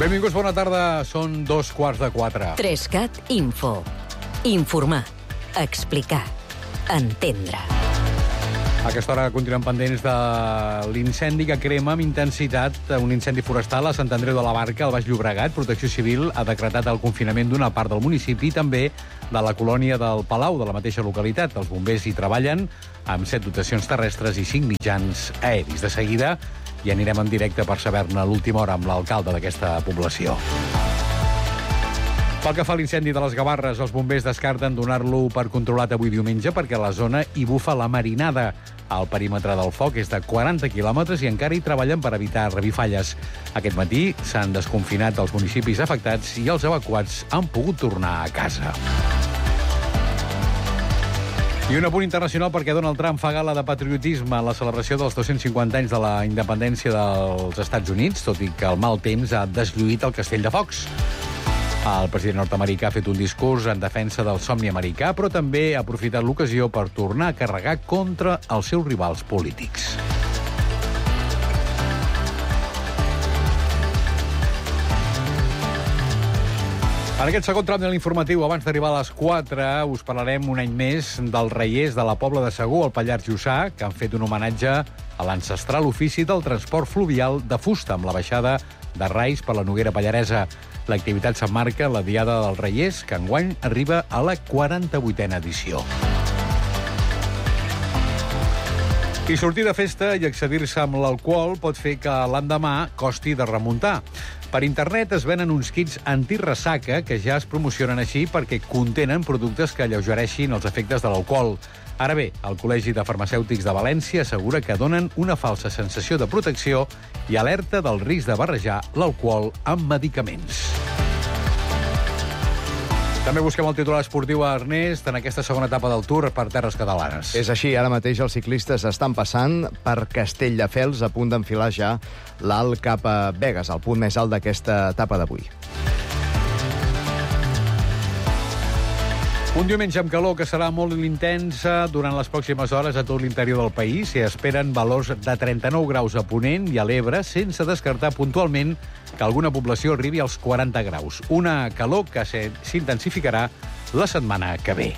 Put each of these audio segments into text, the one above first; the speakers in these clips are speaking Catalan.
Benvinguts, bona tarda. Són 3:15. 3CAT Info. Informar, explicar, entendre. A aquesta hora continuem pendents de l'incendi que crema amb intensitat, un incendi forestal a Sant Andreu de la Barca, al Baix Llobregat. Protecció Civil ha decretat el confinament d'una part del municipi i també de la colònia del Palau, de la mateixa localitat. Els bombers hi treballen amb 7 dotacions terrestres i 5 mitjans aeris. De seguida i anirem en directe per saber-ne l'última hora amb l'alcalde d'aquesta població. Pel que fa a l'incendi de les Gavarres, els bombers descarten donar-lo per controlat avui diumenge perquè a la zona hi bufa la marinada. El perímetre del foc és de 40 quilòmetres i encara hi treballen per evitar revifalles. Aquest matí s'han desconfinat els municipis afectats i els evacuats han pogut tornar a casa. I un apunt internacional perquè Donald Trump fa gala de patriotisme en la celebració dels 250 anys de la independència dels Estats Units, tot i que el mal temps ha deslluït el castell de focs. El president nord-americà ha fet un discurs en defensa del somni americà, però també ha aprofitat l'ocasió per tornar a carregar contra els seus rivals polítics. En aquest segon tram de l'informatiu, abans d'arribar a les 4, us parlarem un any més dels reiers de la Pobla de Segur, al Pallars Jussà, que han fet un homenatge a l'ancestral ofici del transport fluvial de fusta amb la baixada de rais per la Noguera Pallaresa. L'activitat s'emmarca en la Diada dels Reiers, que enguany arriba a la 48a edició. I sortir de festa i excedir-se amb l'alcohol pot fer que l'endemà costi de remuntar. Per internet es venen uns kits antiressaca que ja es promocionen així perquè contenen productes que alleugereixin els efectes de l'alcohol. Ara bé, el Col·legi de Farmacèutics de València assegura que donen una falsa sensació de protecció i alerta del risc de barrejar l'alcohol amb medicaments. També busquem el titular esportiu a Ernest en aquesta segona etapa del Tour per terres catalanes. És així, ara mateix els ciclistes estan passant per Castelldefels a punt d'enfilar ja l'alt cap a Begues, el punt més alt d'aquesta etapa d'avui. Un diumenge amb calor que serà molt intensa durant les pròximes hores a tot l'interior del país. S'hi esperen valors de 39 graus a Ponent i a l'Ebre, sense descartar puntualment que alguna població arribi als 40 graus. Una calor que s'intensificarà la setmana que ve.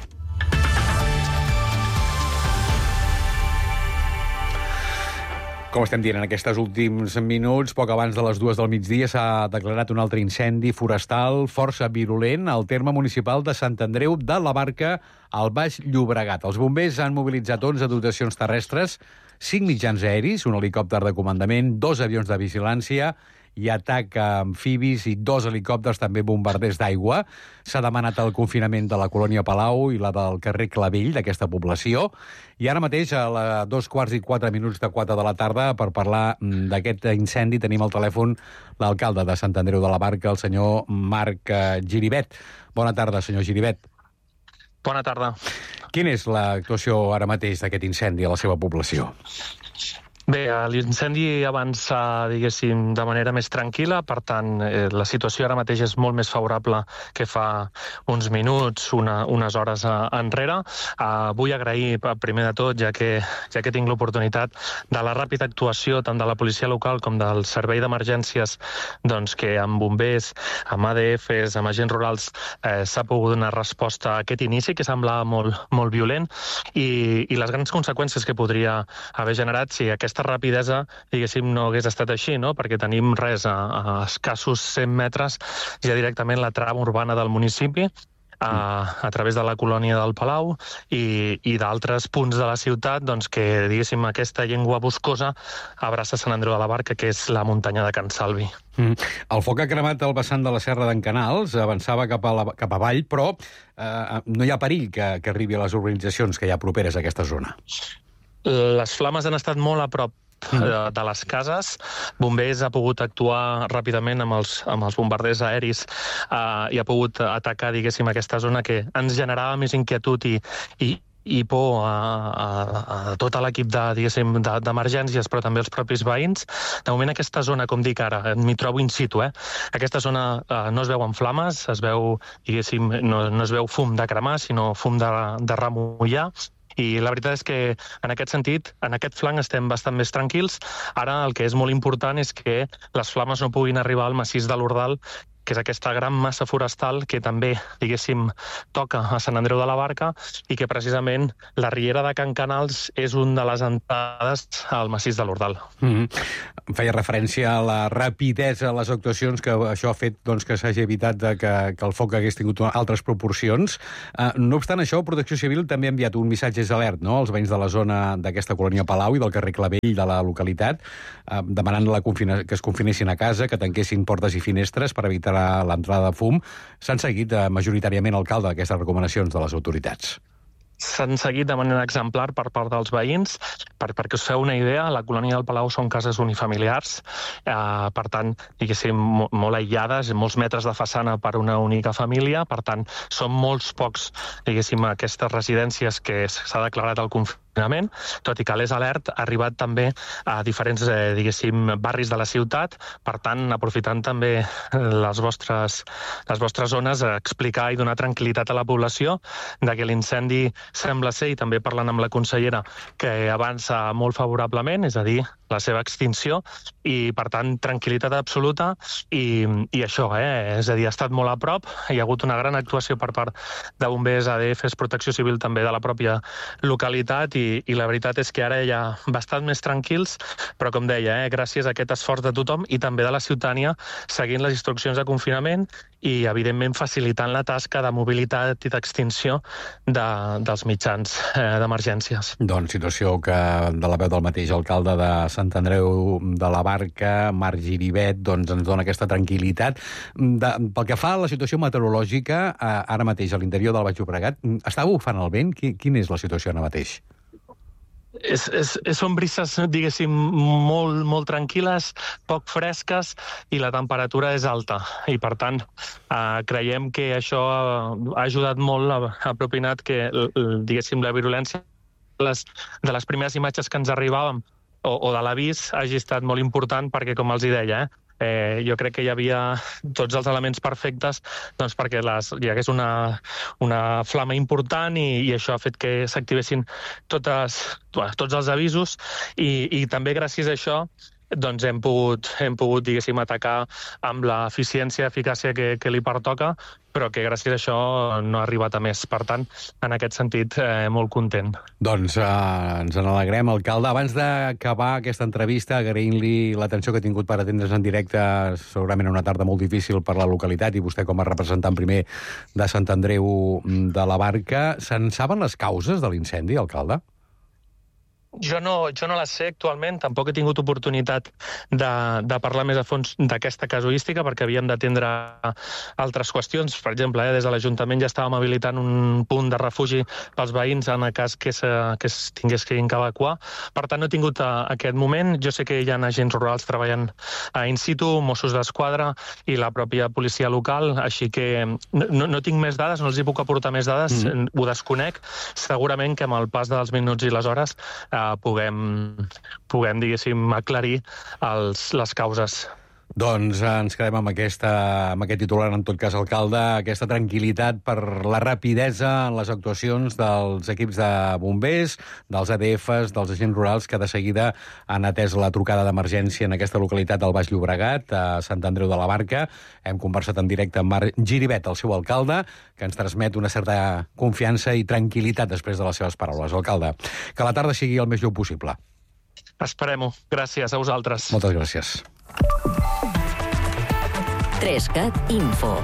Com estem dient en aquests últims minuts, poc abans de les 2 del migdia s'ha declarat un altre incendi forestal força virulent al terme municipal de Sant Andreu de la Barca, al Baix Llobregat. Els bombers han mobilitzat 11 dotacions terrestres, 5 mitjans aeris, un helicòpter de comandament, 2 avions de vigilància i atac a amfibis i 2 helicòpters també bombarders d'aigua. S'ha demanat el confinament de la colònia Palau i la del carrer Clavell d'aquesta població. I ara mateix, a 2:15 de 4 de la tarda, per parlar d'aquest incendi, tenim al telèfon l'alcalde de Sant Andreu de la Barca, el senyor Marc Giribet. Bona tarda, senyor Giribet. Bona tarda. Quina és l'actuació ara mateix d'aquest incendi a la seva població? Bé, l'incendi avança, diguéssim, de manera més tranquil·la, per tant, la situació ara mateix és molt més favorable que fa uns minuts, unes hores enrere. Vull agrair, primer de tot, ja que tinc l'oportunitat, de la ràpida actuació tant de la policia local com del servei d'emergències, doncs que amb bombers, amb ADFs, amb agents rurals, s'ha pogut donar resposta a aquest inici, que semblava molt violent, i les grans conseqüències que podria haver generat si aquesta rapidesa, diguéssim, no hagués estat així, no? Perquè tenim a escassos 100 metres ja directament la trama urbana del municipi, a través de la colònia del Palau i d'altres punts de la ciutat, doncs que, diguéssim, aquesta llengua boscosa abraça Sant Andreu de la Barca, que és la muntanya de Can Salvi. El foc ha cremat al vessant de la Serra d'en Canals, avançava cap avall, però no hi ha perill que arribi a les urbanitzacions que hi ha properes a aquesta zona. Les flames han estat molt a prop de les cases. Bombers ha pogut actuar ràpidament amb els bombarders aeris i ha pogut atacar, diguéssim, aquesta zona que ens generava més inquietud i por a tot l'equip d'emergències, però també els propis veïns. De moment, aquesta zona, com dic ara, m'hi trobo in situ. Aquesta zona no es veuen flames, es veu, diguéssim, no es veu fum de cremar, sinó fum de remullar. I la veritat és que, en aquest sentit, en aquest flanc estem bastant més tranquils. Ara el que és molt important és que les flames no puguin arribar al massís de l'Ordal, que és aquesta gran massa forestal que també, diguéssim, toca a Sant Andreu de la Barca i que precisament la riera de Can Canals és una de les entrades al massís de l'Ordal. Feia referència a la rapidesa de les actuacions, que això ha fet doncs, que s'hagi evitat que el foc hagués tingut altres proporcions. No obstant això, Protecció Civil també ha enviat un missatge d'alert, no?, als veïns de la zona d'aquesta colònia Palau i del carrer Clavell de la localitat, demanant que es confinessin a casa, que tanquessin portes i finestres per evitar l'entrada de fum. S'han seguit majoritàriament, alcalde, aquestes recomanacions de les autoritats? S'han seguit de manera exemplar per part dels veïns. Perquè us feu una idea, la colònia del Palau són cases unifamiliars, per tant, diguéssim, molt aïllades, molts metres de façana per una única família, per tant, són molts pocs, diguéssim, aquestes residències que s'ha declarat el confinament, tot i que l'Es Alert ha arribat també a diferents, diguéssim, barris de la ciutat. Per tant, aprofitant també les vostres zones, explicar i donar tranquil·litat a la població de que l'incendi sembla ser, i també parlant amb la consellera, que avança molt favorablement, és a dir, la seva extinció, i, per tant, tranquil·litat absoluta, i això, és a dir, ha estat molt a prop, hi ha hagut una gran actuació per part de bombers, ADFs, Protecció Civil també de la pròpia localitat, i la veritat és que ara ja bastant més tranquils, però com deia, gràcies a aquest esforç de tothom i també de la ciutadania, seguint les instruccions de confinament i, evidentment, facilitant la tasca de mobilitat i d'extinció dels mitjans d'emergències. Doncs situació que, de la veu del mateix alcalde de Sant Andreu de la Barca, Marc Giribet, doncs ens dona aquesta tranquil·litat. Pel que fa a la situació meteorològica, ara mateix a l'interior del Baix Llobregat, està bufant el vent? Quina és la situació ara mateix? Són brises, diguéssim, molt tranquil·les, poc fresques, i la temperatura és alta. I, per tant, creiem que això ha ajudat molt, ha propinat que, diguéssim, la virulència de les primeres imatges que ens arribàvem o de l'avís hagi estat molt important, perquè, com els hi deia, jo crec que hi havia tots els elements perfectes doncs, perquè hi hagués una flama important, i això ha fet que s'activessin tots els avisos, i també gràcies a això doncs hem pogut, diguéssim, atacar amb l'eficiència i eficàcia que li pertoca, però que gràcies a això no ha arribat a més. Per tant, en aquest sentit, molt content. Doncs ens n'alegrem, alcalde. Abans d'acabar aquesta entrevista, agraint-li l'atenció que ha tingut per atendre's en directe, segurament una tarda molt difícil per la localitat, i vostè com a representant primer de Sant Andreu de la Barca, se'n saben les causes de l'incendi, alcalde? Jo no la sé actualment, tampoc he tingut oportunitat de parlar més a fons d'aquesta casuística, perquè havíem d'atendre altres qüestions. Per exemple, des de l'Ajuntament ja estàvem habilitant un punt de refugi pels veïns en el cas que es tingués que evacuar. Per tant, no he tingut aquest moment. Jo sé que hi ha agents rurals treballant in situ, Mossos d'Esquadra i la pròpia policia local, així que no tinc més dades, no els hi puc aportar més dades, ho desconec. Segurament que amb el pas dels minuts i les hores puguem, diguéssim, aclarir les causes. Doncs ens quedem amb aquest titular, en tot cas, alcalde, aquesta tranquil·litat per la rapidesa en les actuacions dels equips de bombers, dels ADFs, dels agents rurals, que de seguida han atès la trucada d'emergència en aquesta localitat del Baix Llobregat, a Sant Andreu de la Barca. Hem conversat en directe amb Marc Giribet, el seu alcalde, que ens transmet una certa confiança i tranquil·litat després de les seves paraules. Alcalde, que la tarda sigui el més lleu possible. Esperem-ho. Gràcies a vosaltres. Moltes gràcies. 3CAT Info.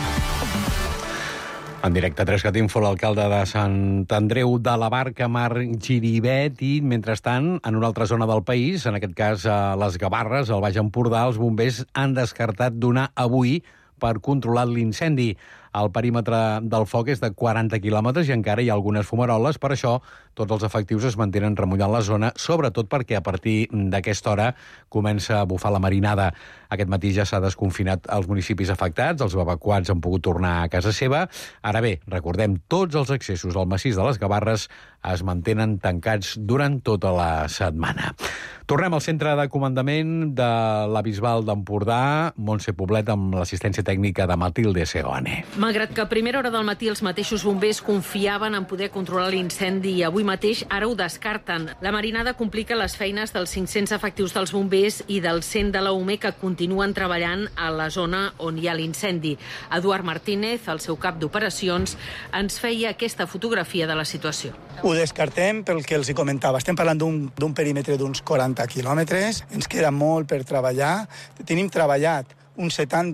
En directe a 3CAT Info, l'alcalde de Sant Andreu de la Barca, Marc Giribet, i, mentrestant, en una altra zona del país, en aquest cas a les Gavarres, al Baix Empordà, els bombers han descartat donar avui per controlar l'incendi. El perímetre del foc és de 40 quilòmetres i encara hi ha algunes fumaroles. Per això, tots els efectius es mantenen remullant la zona, sobretot perquè a partir d'aquesta hora comença a bufar la marinada. Aquest matí ja s'ha desconfinat els municipis afectats, els evacuats han pogut tornar a casa seva. Ara bé, recordem, tots els accessos al massís de les Gavarres es mantenen tancats durant tota la setmana. Tornem al centre de comandament de la Bisbal d'Empordà, Montse Poblet, amb l'assistència tècnica de Matilde Seoane. Malgrat que a primera hora del matí els mateixos bombers confiaven en poder controlar l'incendi i avui mateix ara ho descarten. La marinada complica les feines dels 500 efectius dels bombers i dels 100 de la UME que continuen treballant a la zona on hi ha l'incendi. Eduard Martínez, el seu cap d'operacions, ens feia aquesta fotografia de la situació. Ho descartem pel que els hi comentava. Estem parlant d'un perímetre d'uns 40 quilòmetres. Ens queda molt per treballar. Tenim treballat un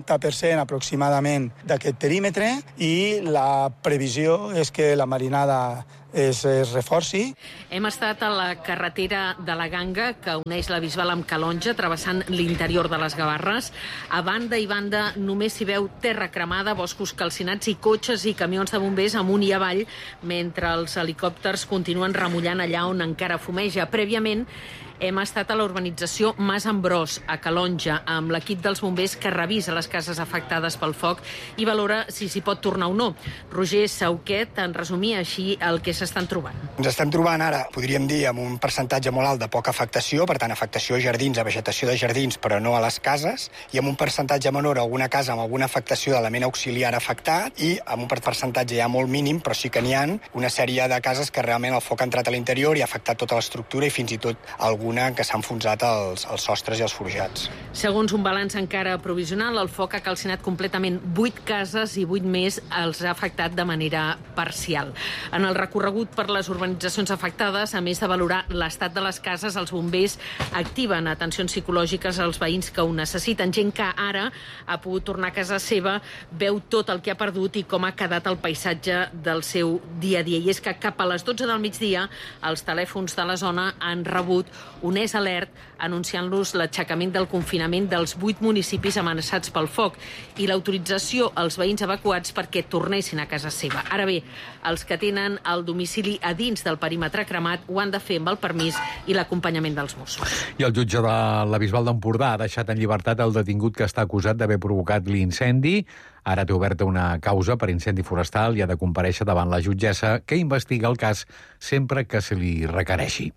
70% aproximadament d'aquest perímetre i la previsió és que la marinada es reforci. Hem estat a la carretera de la Ganga, que uneix la Bisbal amb Calonge, travessant l'interior de les Gavarres. A banda i banda només s'hi veu terra cremada, boscos calcinats i cotxes i camions de bombers amunt i avall, mentre els helicòpters continuen remullant allà on encara fumeja. Prèviament, hem estat a la urbanització Mas Ambrós, a Calonge, amb l'equip dels bombers que revisa les cases afectades pel foc i valora si s'hi pot tornar o no. Roger Sauquet en resumia així el que s'estan trobant. Ens estem trobant ara, podríem dir, amb un percentatge molt alt de poca afectació, per tant, afectació a jardins, a vegetació de jardins, però no a les cases, i amb un percentatge menor a alguna casa amb alguna afectació d'element auxiliar afectat, i amb un percentatge ja molt mínim, però sí que n'hi ha una sèrie de cases que realment el foc ha entrat a l'interior i ha afectat tota l'estructura i fins i tot alguna que s'han enfonsat els sostres i els forjats. Segons un balanç encara provisional, el foc ha calcinat completament 8 cases i 8 més els ha afectat de manera parcial. En el recorregut per les urbanitzacions afectades, a més de valorar l'estat de les cases, els bombers activen atencions psicològiques als veïns que ho necessiten. Gent que ara ha pogut tornar a casa seva, veu tot el que ha perdut i com ha quedat el paisatge del seu dia a dia. I és que cap a les 12 del migdia els telèfons de la zona han rebut un alert anunciant-los l'aixecament del confinament dels 8 municipis amenaçats pel foc i l'autorització als veïns evacuats perquè tornessin a casa seva. Ara bé, els que tenen el domicili a dins del perímetre cremat ho han de fer amb el permís i l'acompanyament dels Mossos. I el jutge de la Bisbal d'Empordà ha deixat en llibertat el detingut que està acusat d'haver provocat l'incendi. Ara té oberta una causa per incendi forestal i ha de comparèixer davant la jutgessa que investiga el cas sempre que se li requereixi.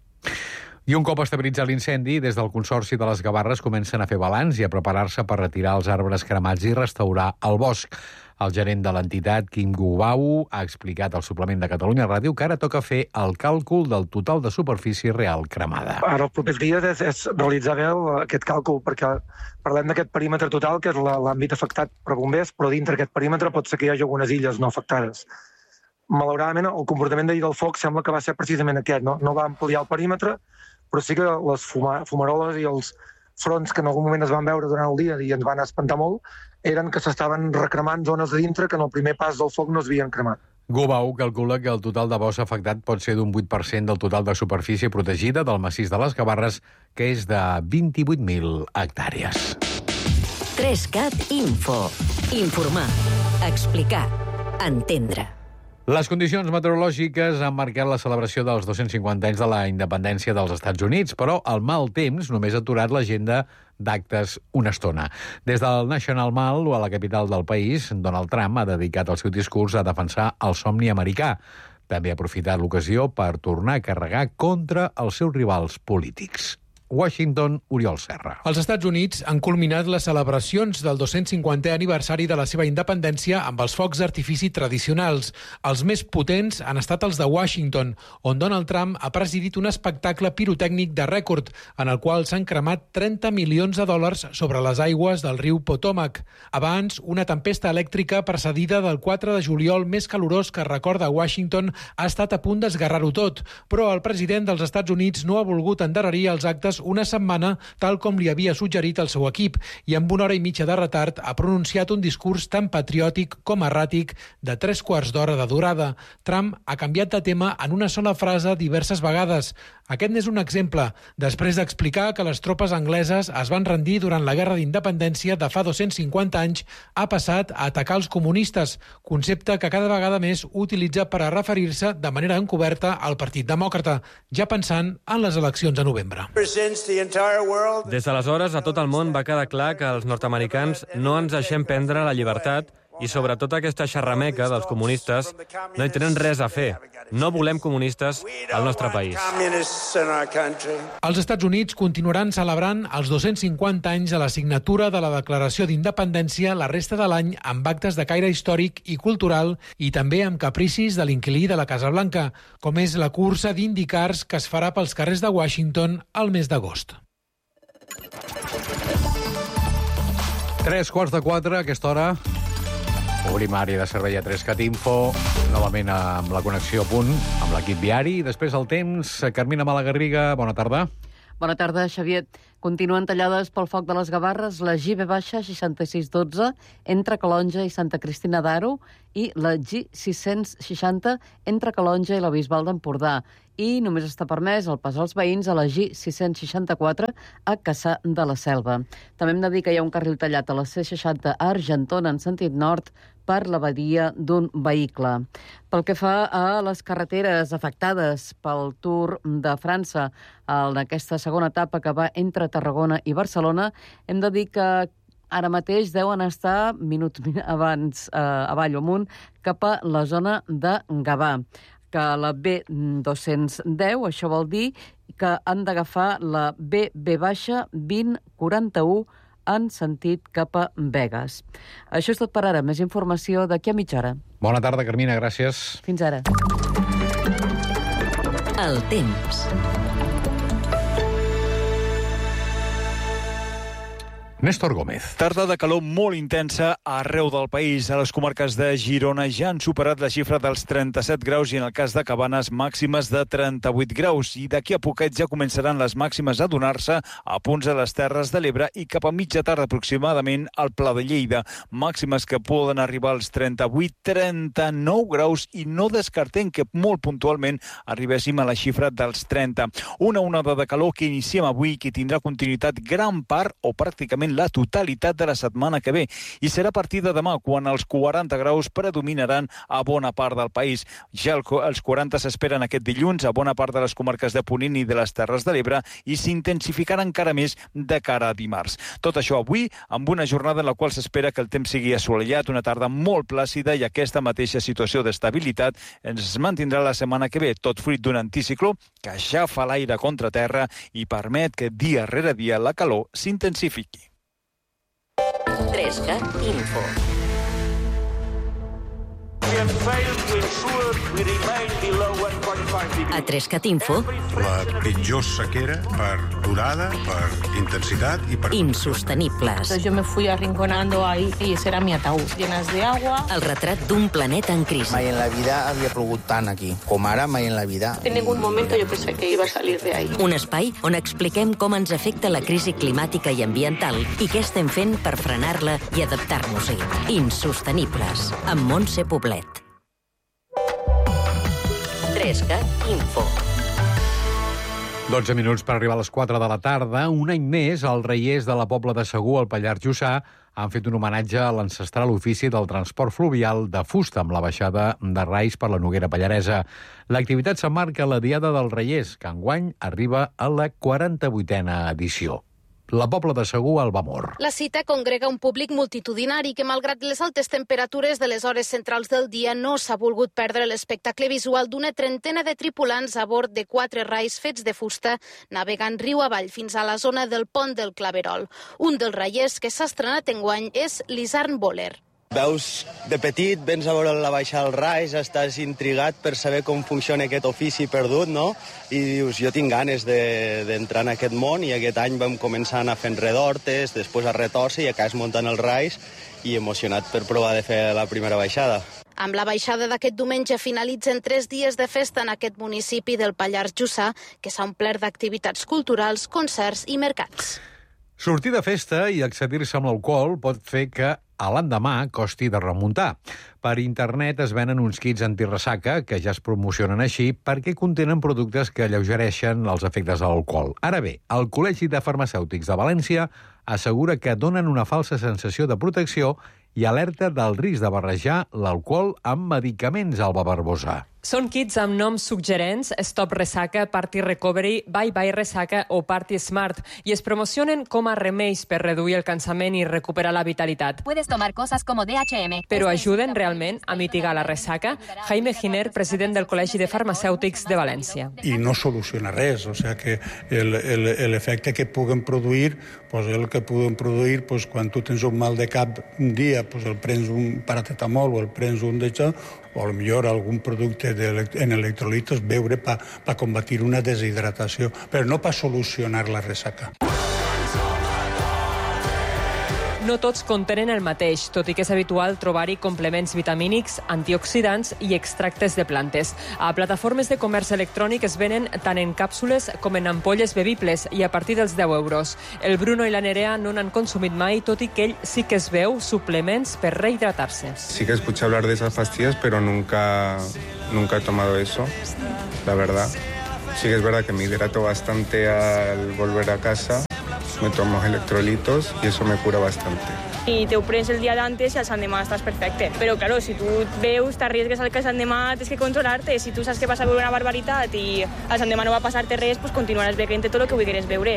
I un cop estabilitzat l'incendi, des del Consorci de les Gavarres comencen a fer balanç i a preparar-se per retirar els arbres cremats i restaurar el bosc. El gerent de l'entitat, Quim Gubau, ha explicat al suplement de Catalunya Ràdio que ara toca fer el càlcul del total de superfície real cremada. Ara, els propers dies és realitzar bé aquest càlcul, perquè parlem d'aquest perímetre total, que és l'àmbit afectat per bombers, però dintre aquest perímetre pot ser que hi hagi algunes illes no afectades. Malauradament, el comportament d'ahir del foc sembla que va ser precisament aquest, no va ampliar el perímetre, però sí que les fumaroles i els fronts que en algun moment es van veure durant el dia i ens van espantar molt, eren que s'estaven recremant zones de dintre que en el primer pas del foc no es havien cremat. Gubau calcula que el total de bosc afectat pot ser d'un 8% del total de superfície protegida del massís de les Gavarres, que és de 28.000 hectàrees. 3CAT Info. Informar. Explicar. Entendre. Les condicions meteorològiques han marcat la celebració dels 250 anys de la independència dels Estats Units, però el mal temps només ha aturat l'agenda d'actes una estona. Des del National Mall, o a la capital del país, Donald Trump ha dedicat el seu discurs a defensar el somni americà. També ha aprofitat l'ocasió per tornar a carregar contra els seus rivals polítics. Washington, Oriol Serra. Els Estats Units han culminat les celebracions del 250è aniversari de la seva independència amb els focs d'artifici tradicionals. Els més potents han estat els de Washington, on Donald Trump ha presidit un espectacle pirotècnic de rècord, en el qual s'han cremat $30 milions sobre les aigües del riu Potomac. Abans, una tempesta elèctrica precedida del 4 de juliol més calorós que recorda Washington ha estat a punt d'esgarrar-ho tot, però el president dels Estats Units no ha volgut endarrerir els actes una setmana, tal com li havia suggerit el seu equip, i amb 1 hora i mitja de retard ha pronunciat un discurs tan patriòtic com erràtic de 3/4 d'hora de durada. Trump ha canviat de tema en una sola frase diverses vegades. Aquest n'és un exemple. Després d'explicar que les tropes angleses es van rendir durant la Guerra d'Independència de fa 250 anys, ha passat a atacar els comunistes, concepte que cada vegada més utilitza per a referir-se de manera encoberta al Partit Demòcrata, ja pensant en les eleccions de novembre. Des d'aleshores, a tot el món va quedar clar que els nord-americans no ens deixem prendre la llibertat i sobretot aquesta xerrameca dels comunistes no hi tenen res a fer. No volem comunistes al nostre país. Els Estats Units continuaran celebrant els 250 anys de la signatura de la Declaració d'Independència la resta de l'any amb actes de caire històric i cultural i també amb capricis de l'inquilí de la Casa Blanca, com és la cursa d'IndyCars que es farà pels carrers de Washington al mes d'agost. 3:45, a aquesta hora. Obrim àrea de servei a 3cat Info, novament amb la connexió a punt, amb l'equip viari. Després el temps, Carmina Malagarriga, bona tarda. Bona tarda, Xavier. Continuen tallades pel foc de les Gavarres la G-6612 entre Calonja i Santa Cristina d'Aro i la G660 entre Calonja i la Bisbal d'Empordà. I només està permès el pas als veïns a la G664 a Cassà de la Selva. També hem de dir que hi ha un carril tallat a la C60 a Argentona en sentit nord per l'abadia d'un vehicle. Pel que fa a les carreteres afectades pel Tour de França en aquesta segona etapa que va entre Tarragona i Barcelona, hem de dir que ara mateix deuen estar minuts abans avall o amunt cap a la zona de Gavà, que la B210, això vol dir que han d'agafar la BB-2041 en sentit cap a Begues. Això és tot per ara. Més informació d'aquí a mitja hora. Bona tarda, Carmina, gràcies. Fins ara. El temps. Néstor Gómez. Tarda de calor molt intensa arreu del país. A les comarques de Girona ja han superat la xifra dels 37 graus i en el cas de Cabanes màximes de 38 graus. I d'aquí a poquet ja començaran les màximes a donar-se a punts de les Terres de l'Ebre i cap a mitja tarda aproximadament al Pla de Lleida. Màximes que poden arribar als 38-39 graus i no descartem que molt puntualment arribéssim a la xifra dels 30. Una onada de calor que iniciem avui i que tindrà continuïtat gran part o pràcticament la totalitat de la setmana que ve. I serà a partir de demà quan els 40 graus predominaran a bona part del país. Ja els 40 s'esperen aquest dilluns a bona part de les comarques de Ponent i de les Terres de l'Ebre i s'intensificarà encara més de cara a dimarts. Tot això avui amb una jornada en la qual s'espera que el temps sigui assolellat, una tarda molt plàcida i aquesta mateixa situació d'estabilitat ens mantindrà la setmana que ve, tot fruit d'un anticicló que ja fa l'aire contra terra i permet que dia rere dia la calor s'intensifiqui. 3cat Info. A 3cat Info... La pitjor sequera per durada, per intensitat i per... Insostenibles. Yo me fui arrinconando ahí y ese era mi ataúd, llenas de agua. El retrat d'un planeta en crisi. Mai en la vida havia plogut tant aquí, com ara mai en la vida. En ningún momento yo pensé que iba a salir de ahí. Un espai on expliquem com ens afecta la crisi climàtica i ambiental i què estem fent per frenar-la i adaptar-nos-hi. Insostenibles, amb Montse Poblet. 3cat Info. 12 minuts per arribar a les 4 de la tarda. Un any més, els reiers de la Pobla de Segur, al Pallars Jussà, han fet un homenatge a l'ancestral ofici del transport fluvial de fusta amb la baixada de rais per la Noguera Pallaresa. L'activitat s'emmarca a la Diada dels Reiers, que enguany arriba a la 48a edició. La Pobla de Segur, Alba Mor. La cita congrega un públic multitudinari que, malgrat les altes temperatures de les hores centrals del dia, no s'ha volgut perdre l'espectacle visual d'una trentena de tripulants a bord de 4 rais fets de fusta, navegant riu avall fins a la zona del pont del Claverol. Un dels reiers que s'ha estrenat enguany és l'Isarn Boler. Veus de petit, vens a veure la baixada del rais, estàs intrigat per saber com funciona aquest ofici perdut, no? I dius, jo tinc ganes d'entrar en aquest món i aquest any vam començar a anar fent redortes, després a retorça i acabes muntant el rais i emocionat per provar de fer la primera baixada. Amb la baixada d'aquest diumenge finalitzen 3 dies de festa en aquest municipi del Pallars Jussà, que s'ha omplert d'activitats culturals, concerts i mercats. Sortir de festa i excedir-se amb l'alcohol pot fer que a l'endemà costi de remuntar. Per internet es venen uns kits antiressaca que ja es promocionen així perquè contenen productes que alleugereixen els efectes de l'alcohol. Ara bé, el Col·legi de Farmacèutics de València assegura que donen una falsa sensació de protecció i alerta del risc de barrejar l'alcohol amb medicaments, Alba Barbosa. Són kits amb noms suggerents, Stop Ressaca, Party Recovery, Bye Bye Ressaca o Party Smart, i es promocionen com a remeis per reduir el cansament i recuperar la vitalitat. Puedes tomar cosas como DHM. Però ajuden realment a mitigar la ressaca? Jaime Giner, president del Col·legi de Farmacèutics de València. I no soluciona res, o sigui que l'efecte que puguen produir, pues el que puguen produir, pues quan tu tens un mal de cap un dia, pues el prens un paracetamol o el prens un d'això, o millor algun producte en electrolitos, beure per combatir una deshidratació, però no per solucionar la ressaca. No tots contenen el mateix, tot i que és habitual trobar-hi complements vitamínics, antioxidants i extractes de plantes. A plataformes de comerç electrònic es venen tant en càpsules com en ampolles bevibles i a partir dels 10 euros. El Bruno i la Nerea no n'han consumit mai, tot i que ell sí que es veu suplements per rehidratar-se. Sí que escuché hablar de esas pastillas, pero nunca he tomado eso, la verdad. Sí que es verdad que me hidrato bastante al volver a casa. Me tomo electrolitos y eso me cura bastante. Y te ho prens el dia d'antes i al sant demà estàs perfecte. Però, claro, si tu veus, t'arrisques al que al sant demà tens que controlar-te. Si tu saps que vas a veure una barbaritat i al sant demà no va passar-te res, pues continuaràs beient tot el que vulguis veure.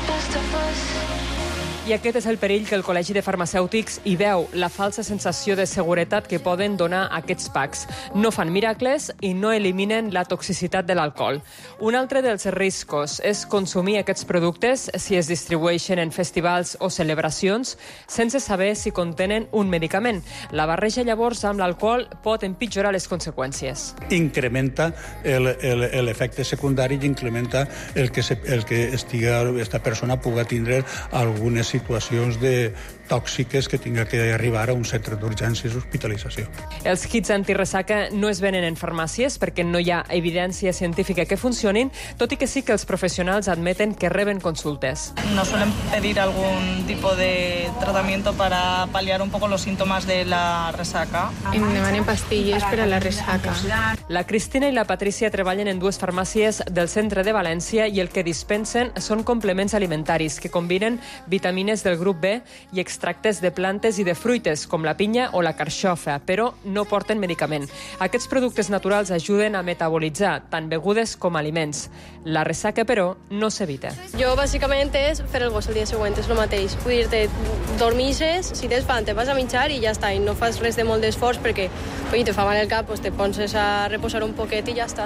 I aquest és el perill que el Col·legi de Farmacèutics hi veu, la falsa sensació de seguretat que poden donar aquests packs. No fan miracles i no eliminen la toxicitat de l'alcohol. Un altre dels riscos és consumir aquests productes si es distribueixen en festivals o celebracions sense saber si contenen un medicament. La barreja llavors amb l'alcohol pot empitjorar les conseqüències. Incrementa l'efecte secundari i incrementa el que esta persona pugui tindre algunes situacions tòxiques que tinga que arribar a un centre d'urgències i hospitalització. Els kits antiressaca no es venen en farmàcies perquè no hi ha evidència científica que funcionin, tot i que sí que els professionals admeten que reben consultes. Nos suelen pedir algún tipo de tratamiento para paliar un poco los síntomas de la resaca. Em demanen pastilles per a la resaca. La Cristina i la Patricia treballen en dues farmàcies del centre de València i el que dispensen són complements alimentaris que combinen vitamines del grup B i extractes de plantes i de fruites, com la pinya o la carxofa, però no porten medicament. Aquests productes naturals ajuden a metabolitzar tant begudes com aliments. La ressaca, però, no s'evita. Jo, bàsicament, és fer el gos el dia següent, és el mateix. Vull dir-te, dormixes, si tens fam, te vas a menjar i ja està, i no fas res de molt d'esforç perquè, oi, te fa mal el cap, pues te poses a reposar un poquet i ja està.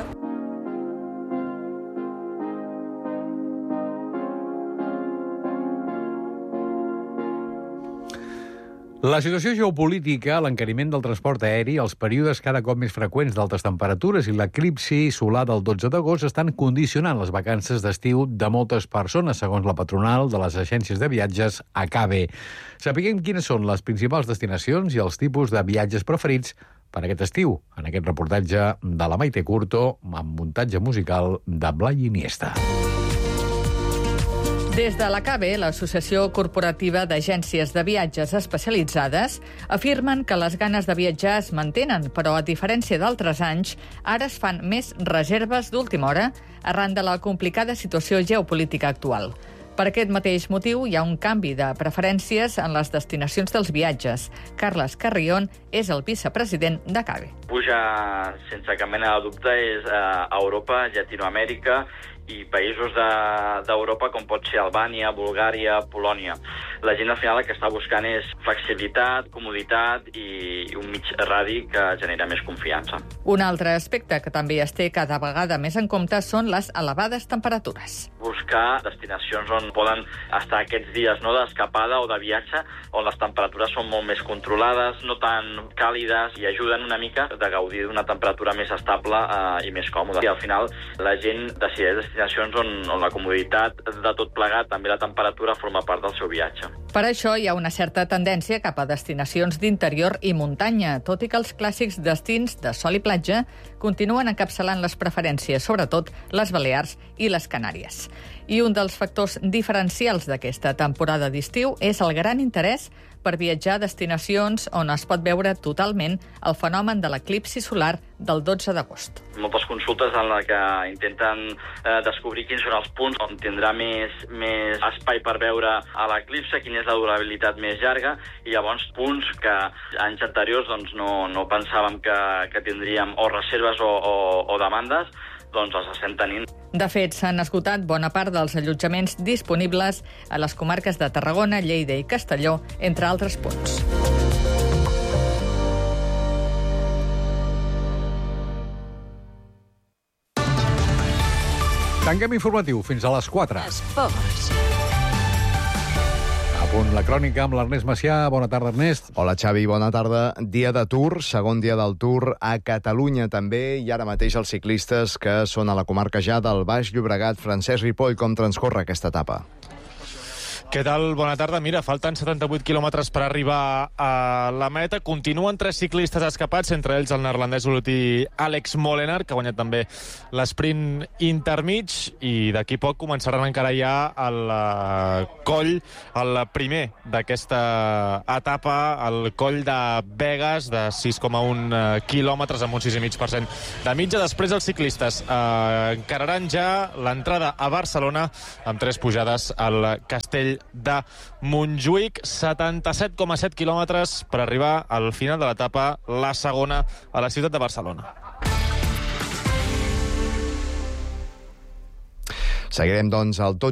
La situació geopolítica, l'encariment del transport aeri, els períodes cada cop més freqüents d'altes temperatures i l'eclipsi solar del 12 d'agost estan condicionant les vacances d'estiu de moltes persones, segons la patronal de les agències de viatges ACABE. Sapiguem quines són les principals destinacions i els tipus de viatges preferits per aquest estiu, en aquest reportatge de la Maite Curto amb muntatge musical de Blai Iniesta. Des de l'ACABE, l'Associació Corporativa d'Agències de Viatges Especialitzades, afirmen que les ganes de viatjar es mantenen, però a diferència d'altres anys, ara es fan més reserves d'última hora arran de la complicada situació geopolítica actual. Per aquest mateix motiu, hi ha un canvi de preferències en les destinacions dels viatges. Carles Carrión és el vicepresident d'ACABE. Puja, sense cap mena de dubte, és a Europa, Llatinoamèrica i països d'Europa com pot ser Albània, Bulgària, Polònia. La gent al final el que està buscant és flexibilitat, comoditat i un mig radi que genera més confiança. Un altre aspecte que també es té cada vegada més en compte són les elevades temperatures. Buscar destinacions on poden estar aquests dies d'escapada o de viatge, on les temperatures són molt més controlades, no tan càlides i ajuden una mica de gaudir d'una temperatura més estable i més còmoda. I al final la gent decideix destinacions on la comoditat de tot plegat, també la temperatura, forma part del seu viatge. Per això hi ha una certa tendència cap a destinacions d'interior i muntanya, tot i que els clàssics destins de sol i platja continuen encapçalant les preferències, sobretot les Balears i les Canàries. I un dels factors diferencials d'aquesta temporada d'estiu és el gran interès per viatjar a destinacions on es pot veure totalment el fenomen de l'eclipsi solar del 12 d'agost. Moltes consultes en la que intenten descobrir quins són els punts on tindrà més espai per veure a l'eclipse, quina és la durabilitat més llarga, i llavors punts que anys anteriors doncs, no pensàvem que tindríem o reserves o demandes, doncs els estem tenint. De fet, s'han esgotat bona part dels allotjaments disponibles a les comarques de Tarragona, Lleida i Castelló, entre altres punts. Tanquem informatiu fins a les 4. Esports. A punt la crònica amb l'Ernest Macià. Bona tarda, Ernest. Hola, Xavi, bona tarda. Dia de Tour, segon dia del Tour a Catalunya també, i ara mateix els ciclistes que són a la comarca ja del Baix Llobregat. Francesc Ripoll, com transcorre aquesta etapa? Què tal? Bona tarda. Mira, falten 78 quilòmetres per arribar a la meta. Continuen 3 ciclistes escapats, entre ells el neerlandès ultí Alex Molenaar, que ha guanyat també l'esprint intermig, i d'aquí poc començaran encara ja el coll, el primer d'aquesta etapa, el coll de Begues, de 6,1 quilòmetres amb un 6,5% de mitja. Després els ciclistes encararan ja l'entrada a Barcelona amb 3 pujades al Castell de Montjuïc, 77,7 quilòmetres per arribar al final de l'etapa, la segona a la ciutat de Barcelona. Seguirem, doncs, el tot